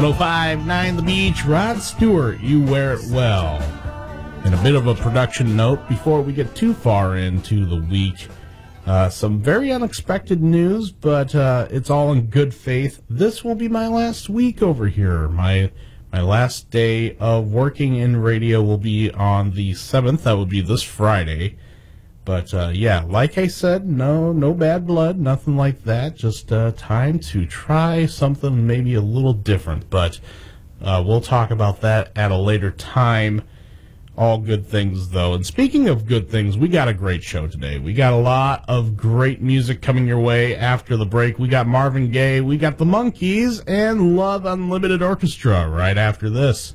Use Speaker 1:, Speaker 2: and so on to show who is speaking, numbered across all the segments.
Speaker 1: 105.9 The Beach, Rod Stewart, You Wear It Well. And a bit of a production note before we get too far into the week. Some very unexpected news, but it's all in good faith. This will be my last week over here. My last day of working in radio will be on the 7th. That will be this Friday. But, yeah, like I said, no bad blood, nothing like that. Just time to try something maybe a little different. But we'll talk about that at a later time. All good things, though. And speaking of good things, we got a great show today. We got a lot of great music coming your way after the break. We got Marvin Gaye, we got the Monkees, and Love Unlimited Orchestra right after this.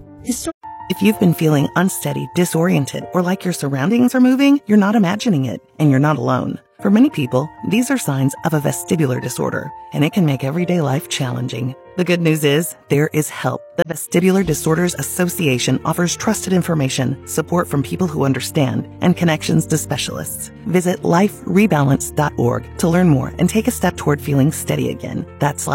Speaker 2: If you've been feeling unsteady, disoriented, or like your surroundings are moving, you're not imagining it, and you're not alone. For many people, these are signs of a vestibular disorder, and it can make everyday life challenging. The good news is, there is help. The Vestibular Disorders Association offers trusted information, support from people who understand, and connections to specialists. Visit liferebalance.org to learn more and take a step toward feeling steady again. That's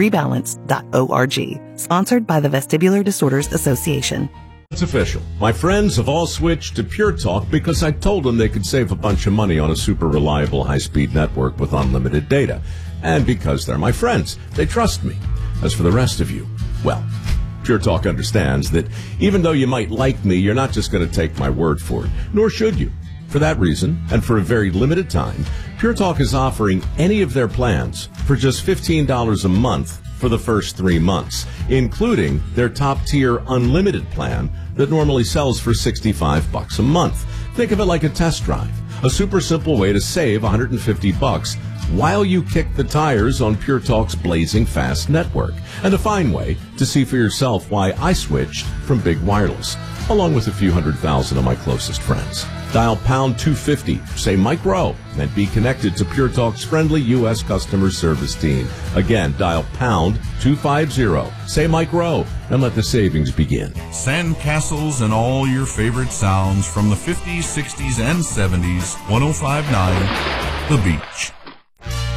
Speaker 2: liferebalance.org. Sponsored by the Vestibular Disorders Association.
Speaker 3: It's official. My friends have all switched to Pure Talk because I told them they could save a bunch of money on a super reliable high-speed network with unlimited data. And because they're my friends, they trust me. As for the rest of you, well, Pure Talk understands that even though you might like me, you're not just going to take my word for it, nor should you. For that reason, and for a very limited time, Pure Talk is offering any of their plans for just $15 a month for the first 3 months, including their top-tier unlimited plan that normally sells for $65 a month. Think of it like a test drive, a super simple way to save $150 while you kick the tires on Pure Talk's blazing fast network, and a fine way to see for yourself why I switched from Big Wireless, along with a few 100,000 of my closest friends. Dial pound 250, say Mike Rowe, and be connected to Pure Talk's friendly U.S. customer service team. Again, dial pound 250, say Mike Rowe, and let the savings begin.
Speaker 4: Sandcastles and all your favorite sounds from the 50s, 60s, and 70s, 105.9 The Beach.